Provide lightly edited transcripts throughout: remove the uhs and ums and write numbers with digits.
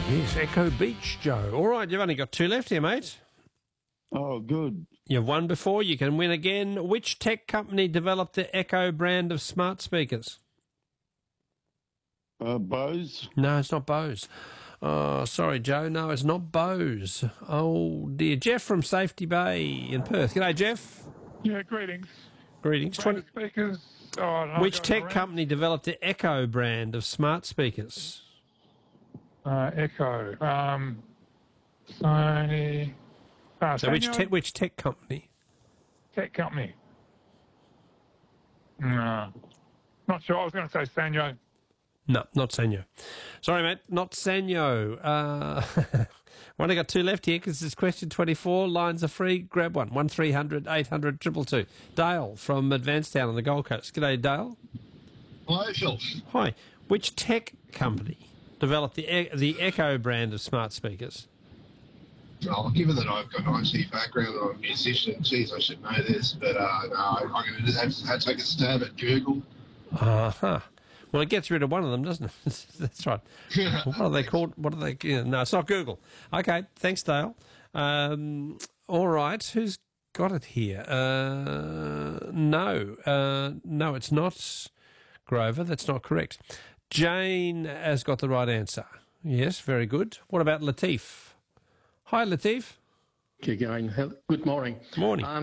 Here's Echo Beach, Joe. All right, you've only got two left here, mate. Oh, good. You've won before, you can win again. Which tech company developed the Echo brand of smart speakers? Bose? No, it's not Bose. Oh, sorry, Joe. No, it's not Bose. Oh, dear. Jeff from Safety Bay in Perth. G'day, Jeff. Yeah, greetings. Greetings. Branded speakers. Oh, no, Which tech company developed the Echo brand of smart speakers? Echo. Sony. So Sanyo? which tech company? Tech company. No. Not sure. I was going to say Sanyo. No, not Sanyo. Sorry, mate, not Sanyo. Well, only got two left here because it's question 24. Lines are free. Grab one. 1300 800 222. Dale from Advancetown on the Gold Coast. G'day, Dale. Hello, Phil. Hi. Which tech company developed the Echo brand of smart speakers? Well, given that I've got an IT background and I'm a musician, geez, I should know this, but no, I'm going to just have to take a stab at Google. Uh-huh. Well, it gets rid of one of them, doesn't it? That's right. What are they called? What are they? No, it's not Google. Okay, thanks, Dale. All right, who's got it here? No, it's not Grover. That's not correct. Jane has got the right answer. Yes, very good. What about Latif? Hi, Latif. Again, good morning. Morning.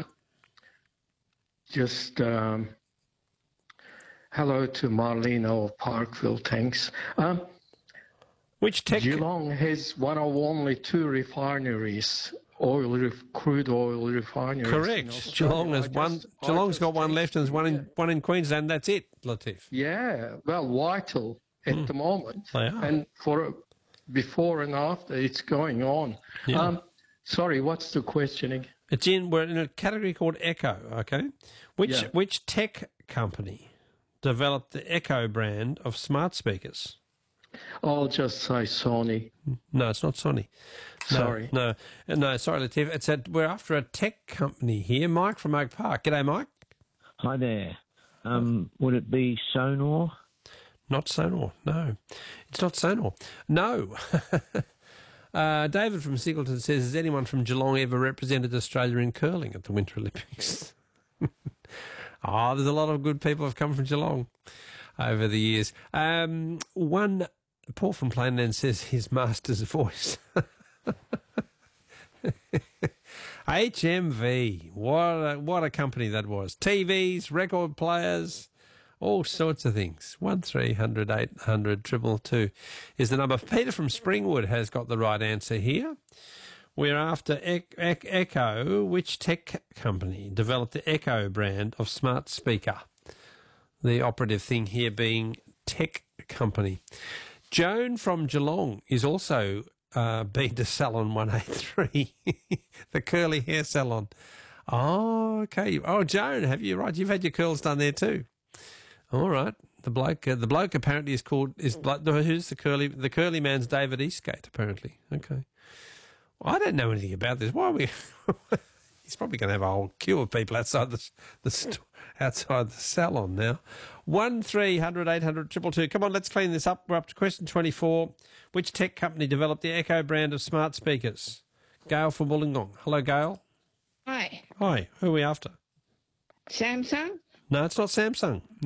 Hello to Marlene of Parkville, thanks. Which tech? Geelong has one of only two refineries, crude oil refineries. Correct. Geelong has one. Geelong's got one left, and there's one in Queensland. That's it, Latif. Yeah, well, vital at the moment, They are. and for before and after, it's going on. Yeah. Sorry, what's the questioning? We're in a category called Echo. Okay. Which tech company developed the Echo brand of smart speakers? I'll just say Sony. No, it's not Sony. No, Sorry. No, sorry, Latif. We're after a tech company here. Mike from Oak Park. G'day, Mike. Hi there. Would it be Sonor? Not Sonor. No, it's not Sonor. No. David from Singleton says, has anyone from Geelong ever represented Australia in curling at the Winter Olympics? There's a lot of good people have come from Geelong over the years. One, Paul from Plainland says his master's voice. HMV, what a company that was. TVs, record players, all sorts of things. 1300 800 222 is the number. Peter from Springwood has got the right answer here. We're after Echo. Which tech company developed the Echo brand of smart speaker? The operative thing here being tech company. Joan from Geelong is also been to Salon 183, the curly hair salon. Oh, okay. Oh, Joan, have you? Right, you've had your curls done there too. All right. The bloke apparently who's the curly man's David Eastgate apparently. Okay. Well, I don't know anything about this. Why are we? He's probably going to have a whole queue of people outside outside the salon now. 1300 800 222. Come on, let's clean this up. We're up to question 24. Which tech company developed the Echo brand of smart speakers? Gail from Wollongong. Hello, Gail. Hi. Hi. Who are we after? Samsung? No, it's not Samsung.